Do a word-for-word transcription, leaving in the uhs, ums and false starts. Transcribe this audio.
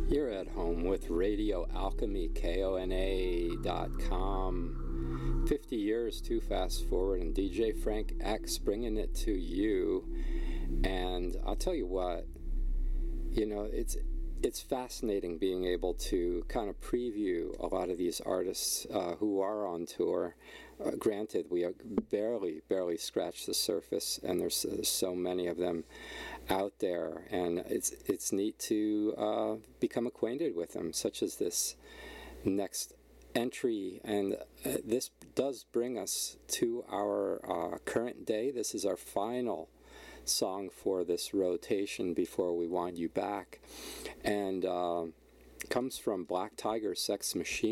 You're at home with Radio Alchemy, K O N A dot com. fifty years too fast forward, and D J Frank X bringing it to you. And I'll tell you what, you know, it's it's fascinating being able to kind of preview a lot of these artists uh, who are on tour. Uh, granted, we are barely, barely scratched the surface, and there's uh, so many of them out there, and it's it's neat to uh, become acquainted with them, such as this next entry. And uh, this does bring us to our uh, current day. This is our final song for this rotation before we wind you back, and uh, comes from Black Tiger Sex Machine.